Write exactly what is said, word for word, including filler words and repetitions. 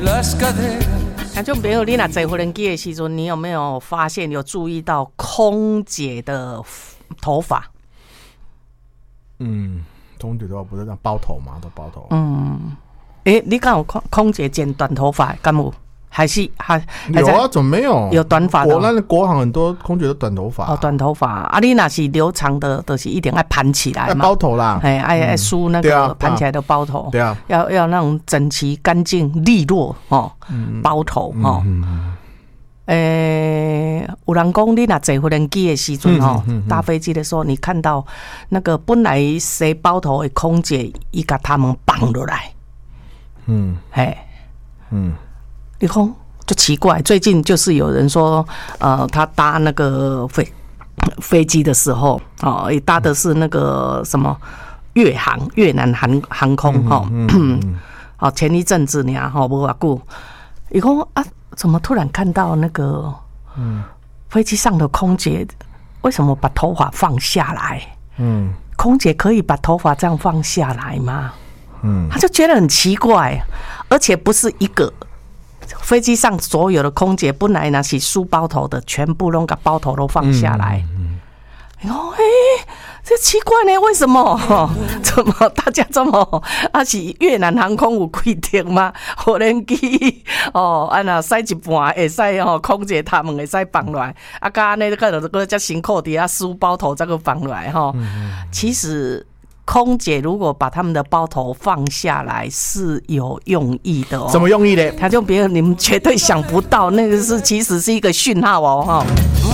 听众朋友，你若坐无人机的时阵，你有没有发现有注意到空姐的头发？ 嗯，空姐头发不是这样包头吗？都包头。 嗯，诶、欸，你敢有空空姐剪短头发？敢有？还是还有啊？怎么没有？ 有短发的、 哦。我那国航很多空姐都短头发、啊。 哦，短头发啊！你那是留长的，都、就是一定要盘起来嘛。 包头啦， 哎，爱爱梳那个盘起来的包头。 对啊， 要要那种整齐、干净、利落哦。嗯、包头哦。嗯嗯诶、欸，有人讲你若坐飞机的时阵哦，嗯嗯嗯、搭飞机的时候，你看到那个本来洗包头的空姐，伊把他们绑落来。嗯，嘿，嗯。你看就奇怪，最近就是有人说，呃，他搭那个飞飞机的时候，哦，也搭的是那个什么越航越南航航空哈，哦、嗯嗯嗯，前一阵子呢，哈，无偌久，伊讲啊，怎么突然看到那个，嗯，飞机上的空姐为什么把头发放下来？嗯，空姐可以把头发这样放下来吗？嗯，他就觉得很奇怪，而且不是一个。飞机上所有的空姐本来那是梳包头的，全部都把包头都放下来。嗯嗯、哦，哎、欸，这奇怪呢，为什么？哦、怎么大家这么？啊，是越南航空有规定吗？无人机哦，啊那塞一半会使哦，空姐他们会使放落来。啊，刚刚那个个叫辛苦底下梳包头这个放落来哈。嗯、其实。空姐如果把他们的包头放下来是有用意的哦。 什么用意呢？ 他就别人你们绝对想不到，那个是其实是一个讯号哦哈。